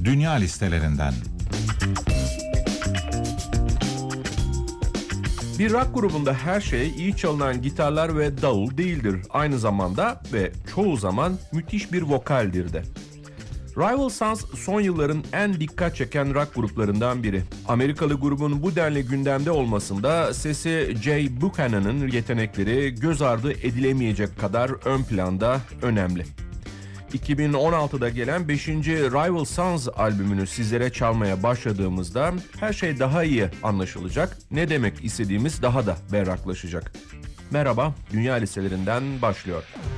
Dünya listelerinden. Bir rock grubunda her şey iyi çalınan gitarlar ve davul değildir. Aynı zamanda ve çoğu zaman müthiş bir vokaldir de. Rival Sons son yılların en dikkat çeken rock gruplarından biri. Amerikalı grubun bu denli gündemde olmasında sesi Jay Buchanan'ın yetenekleri göz ardı edilemeyecek kadar ön planda, önemli. 2016'da gelen 5. Rival Sons albümünü sizlere çalmaya başladığımızda her şey daha iyi anlaşılacak, ne demek istediğimiz daha da berraklaşacak. Merhaba, Dünya Listelerinden başlıyor.